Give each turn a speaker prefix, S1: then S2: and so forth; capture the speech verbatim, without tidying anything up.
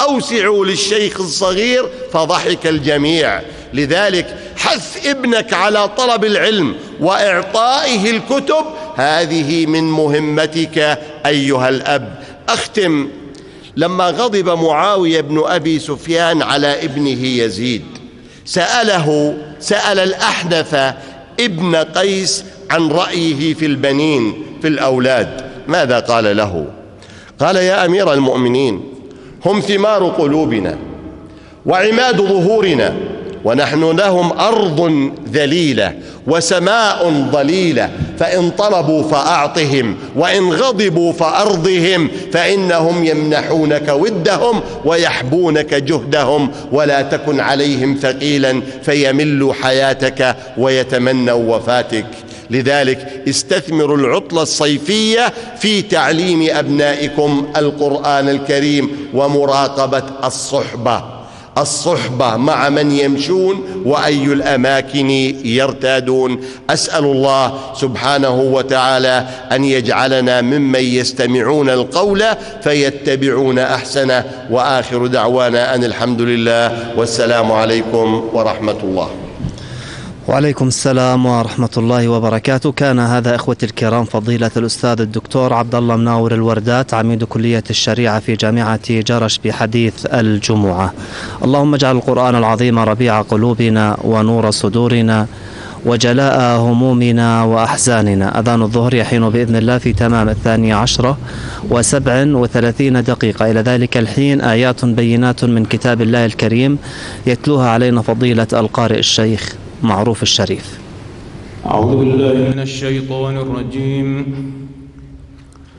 S1: أوسعوا للشيخ الصغير، فضحك الجميع. لذلك حث ابنك على طلب العلم وإعطائه الكتب، هذه من مهمتك أيها الأب. أختم. لما غضب معاوية بن أبي سفيان على ابنه يزيد، سأله سأل الأحنف ابن قيس عن رأيه في البنين، في الأولاد. ماذا قال له؟ قال: يا أمير المؤمنين، هم ثمار قلوبنا وعماد ظهورنا، ونحن لهم أرض ذليلة وسماء ضليلة، فإن طلبوا فأعطهم، وإن غضبوا فأرضهم، فإنهم يمنحونك ودهم ويحبونك جهدهم، ولا تكن عليهم ثقيلا فيملوا حياتك ويتمنوا وفاتك. لذلك استثمروا العطلة الصيفية في تعليم أبنائكم القرآن الكريم ومراقبة الصحبة الصحبة مع من يمشون وأي الأماكن يرتادون. أسأل الله سبحانه وتعالى أن يجعلنا ممن يستمعون القول فيتبعون أحسنه، وآخر دعوانا أن الحمد لله، والسلام عليكم ورحمة الله.
S2: وعليكم السلام ورحمة الله وبركاته. كان هذا إخوتي الكرام فضيلة الأستاذ الدكتور عبد الله مناور الوردات، عميد كلية الشريعة في جامعة جرش بحديث الجمعة. اللهم اجعل القرآن العظيم ربيع قلوبنا ونور صدورنا وجلاء همومنا وأحزاننا. أذان الظهر يحين بإذن الله في تمام الثانية عشرة وسبع وثلاثين دقيقة. إلى ذلك الحين آيات بينات من كتاب الله الكريم يتلوها علينا فضيلة القارئ الشيخ معروف الشريف.
S3: أعوذ بالله من الشيطان الرجيم.